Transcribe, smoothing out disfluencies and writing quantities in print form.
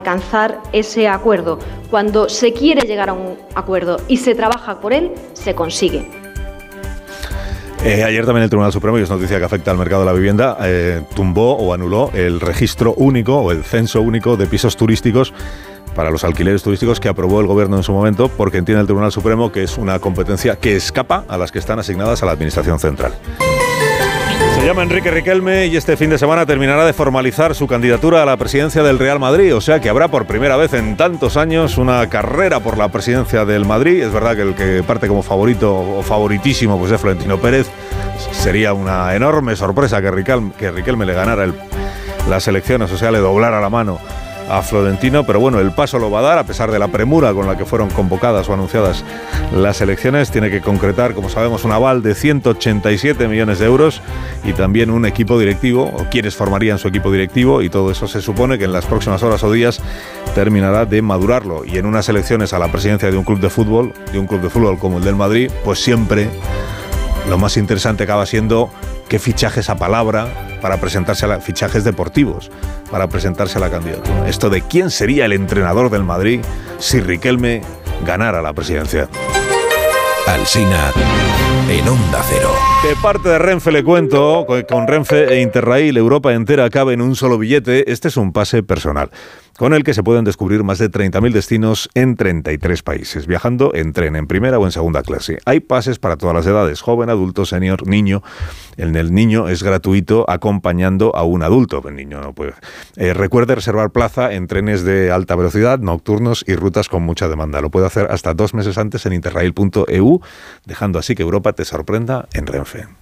alcanzar ese acuerdo. Cuando se quiere llegar a un acuerdo y se trabaja por él, se consigue. Ayer también el Tribunal Supremo, y es noticia que afecta al mercado de la vivienda, tumbó o anuló el registro único o el censo único de pisos turísticos para los alquileres turísticos que aprobó el Gobierno en su momento, porque entiende el Tribunal Supremo que es una competencia que escapa a las que están asignadas a la Administración Central. Se llama Enrique Riquelme y este fin de semana terminará de formalizar su candidatura a la presidencia del Real Madrid, o sea que habrá por primera vez en tantos años una carrera por la presidencia del Madrid. Es verdad que el que parte como favorito o favoritísimo pues es Florentino Pérez. Sería una enorme sorpresa que Riquelme le ganara las elecciones, o sea, le doblara la mano a Florentino, pero bueno, el paso lo va a dar a pesar de la premura con la que fueron convocadas o anunciadas las elecciones. Tiene que concretar, como sabemos, un aval de 187 millones de euros y también un equipo directivo, o quienes formarían su equipo directivo, y todo eso se supone que en las próximas horas o días terminará de madurarlo. Y en unas elecciones a la presidencia de un club de fútbol como el del Madrid, pues siempre lo más interesante acaba siendo qué fichajes a palabra para presentarse a fichajes deportivos, para presentarse a la candidatura. Esto de quién sería el entrenador del Madrid si Riquelme ganara la presidencia. Alsina en Onda Cero. De parte de Renfe le cuento, con Renfe e Interrail Europa entera cabe en un solo billete. Este es un pase personal, con el que se pueden descubrir más de 30.000 destinos en 33 países, viajando en tren, en primera o en segunda clase. Hay pases para todas las edades, joven, adulto, senior, niño. El niño es gratuito acompañando a un adulto. El niño no puede. Recuerde reservar plaza en trenes de alta velocidad, nocturnos y rutas con mucha demanda. Lo puede hacer hasta 2 meses antes en interrail.eu, dejando así que Europa te sorprenda en Renfe.